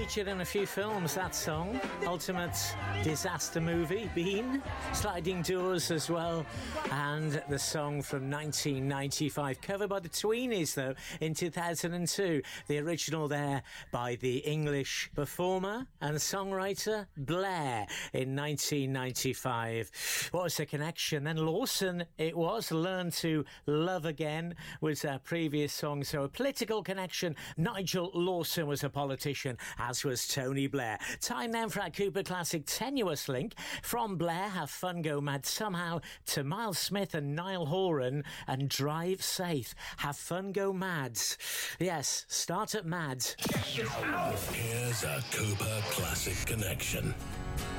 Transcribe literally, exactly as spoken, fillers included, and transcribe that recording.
featured in a few films, that song. Ultimate disaster movie, Bean. Sliding Doors as well. And the song from nineteen ninety-five, covered by the Tweenies, though, in two thousand two. The original there by the English performer and songwriter Blair in nineteen ninety-five. What was the connection? Then Lawson, it was. Learn to Love Again was our previous song. So a political connection. Nigel Lawson was a politician, as was Tony Blair. Time then for our Cooper Classic Tenuous Link. From Blair, Have Fun Go Mad Somehow, to Miles Smith and Niall Horan and Drive Safe. Have Fun Go Mad. Yes, start at Mad. Here's a Cooper Classic Connection.